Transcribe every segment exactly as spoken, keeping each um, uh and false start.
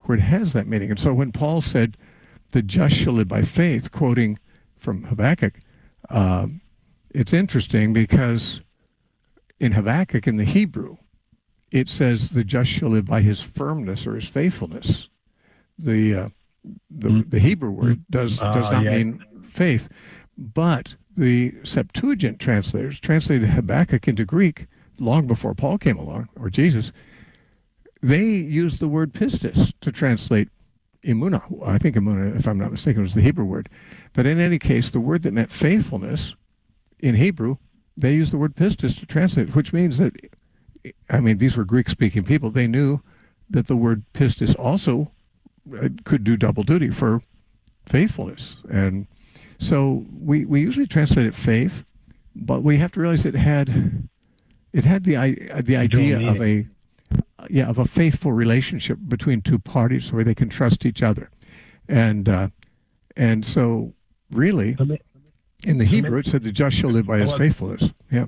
word has that meaning. And so when Paul said, the just shall live by faith, quoting from Habakkuk, uh, it's interesting because in Habakkuk, in the Hebrew, it says the just shall live by his firmness or his faithfulness. The uh, the, the Hebrew word does does uh, not yeah. mean faith, but the Septuagint translators translated Habakkuk into Greek long before Paul came along, or Jesus. They used the word pistis to translate emunah. I think emunah, if I'm not mistaken, was the Hebrew word. But in any case, the word that meant faithfulness in Hebrew, they used the word pistis to translate, which means that, I mean, these were Greek-speaking people. They knew that the word pistis also could do double duty for faithfulness. And so we, we usually translate it faith, but we have to realize it had it had the the idea of a yeah of a faithful relationship between two parties where they can trust each other, and uh, and so really in the Hebrew it said the just shall live by his faithfulness. Yeah.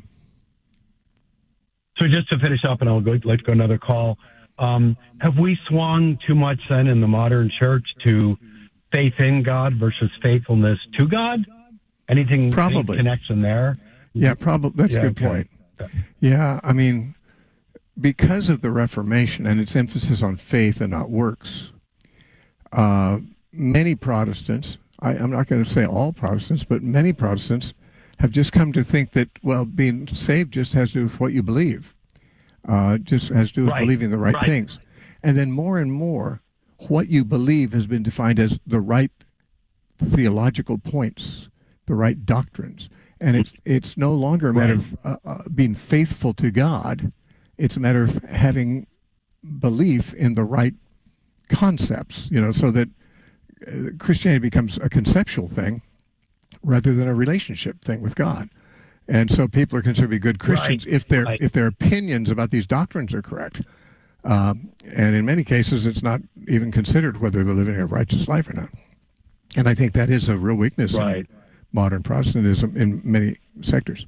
So just to finish up, and I'll go, let's go another call. Um, have we swung too much then in the modern church to faith in God versus faithfulness to God? Anything, probably any connection there? Yeah, probably. That's yeah, a good okay. point. Yeah, I mean, because of the Reformation and its emphasis on faith and not works, uh, many Protestants, I, I'm not going to say all Protestants, but many Protestants have just come to think that, well, being saved just has to do with what you believe. Uh, just has to do with right. believing the right, right things. And then more and more, what you believe has been defined as the right theological points, the right doctrines. And it's it's no longer a matter right. of uh, uh, being faithful to God. It's a matter of having belief in the right concepts, you know, so that uh, Christianity becomes a conceptual thing rather than a relationship thing with God. And so people are considered to be good Christians right. if their right. if their opinions about these doctrines are correct. Um, and in many cases, it's not even considered whether they're living a righteous life or not. And I think that is a real weakness right. in modern Protestantism in many sectors.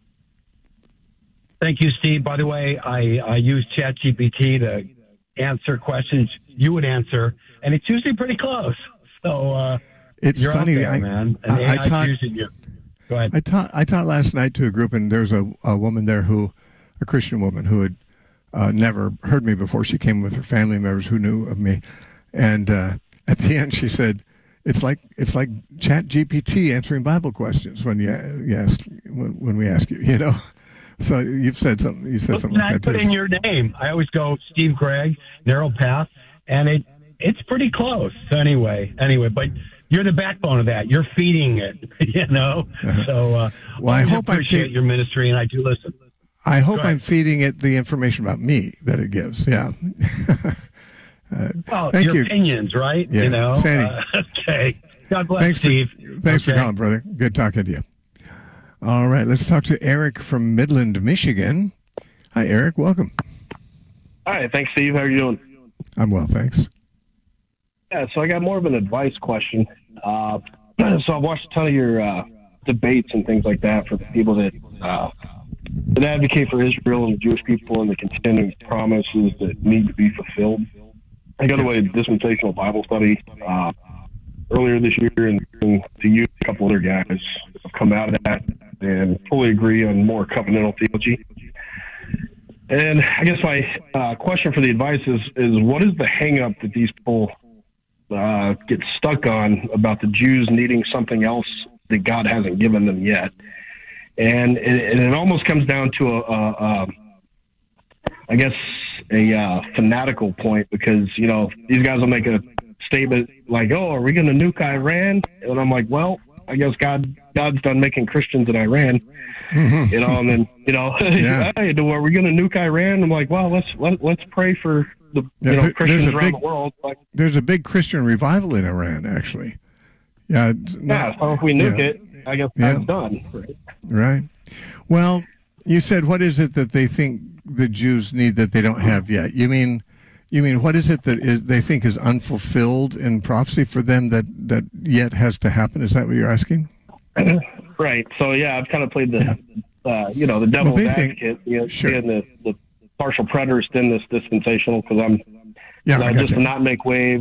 Thank you, Steve. By the way, I, I use ChatGPT to answer questions you would answer, and it's usually pretty close. So uh, it's you're funny, out there, I, man. And I, A I I taught, using you. Go ahead. I taught I taught last night to a group, and there's a, a woman there who, a Christian woman who had uh, never heard me before. She came with her family members who knew of me, and uh, at the end she said, "It's like it's like ChatGPT answering Bible questions when you, you ask when, when we ask you, you know." So you've said something. You said something I like that put too. in your name. I always go Steve Gregg, Narrow Path, and it it's pretty close. So anyway, anyway, but you're the backbone of that. You're feeding it, you know. Uh-huh. So uh, well, I hope I appreciate feed, your ministry, and I do listen. I hope I'm feeding it the information about me that it gives. Yeah. uh, well, thank your you. opinions, right? Yeah. You know. Sandy. Uh, okay. God bless, thanks Steve. For, thanks okay. for calling, brother. Good talking to you. All right, let's talk to Eric from Midland, Michigan. Hi, Eric. Welcome. Hi, thanks, Steve. How are you doing? I'm well, thanks. Yeah, so I got more of an advice question. Uh, so I've watched a ton of your uh, debates and things like that for the people that uh, that advocate for Israel and the Jewish people and the continuing promises that need to be fulfilled. I go to a dispensational Bible study uh, earlier this year, and, and to you, a couple other guys have come out of that and fully agree on more covenantal theology. And I guess my uh, question for the advice is, is what is the hang-up that these people uh, get stuck on about the Jews needing something else that God hasn't given them yet? And it, and it almost comes down to, a, a, a I guess, a uh, fanatical point, because, you know, these guys will make a statement like, oh, are we going to nuke Iran? And I'm like, well, I guess God God's done making Christians in Iran, you know, and then, you know, yeah. hey, are we going to nuke Iran? I'm like, well, let's let, let's pray for the yeah, you know there, Christians around big, the world. Like, there's a big Christian revival in Iran, actually. Yeah. Not, yeah. So if we nuke yeah. it, I guess yeah. God's done. Right? Right. Well, you said, what is it that they think the Jews need that they don't have yet? You mean, you mean what is it that is, they think is unfulfilled in prophecy for them that, that yet has to happen? Is that what you're asking? Right. So yeah, I've kind of played the, yeah. uh, you know, the devil's well, advocate, think, you know, sure. being the, the partial preterist in this dispensational, because I'm, yeah, you know, just to not make waves.